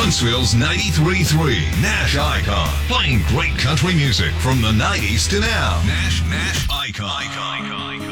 Huntsville's 93.3 Nash Icon. Playing great country music from the 90s to now. Nash Icon.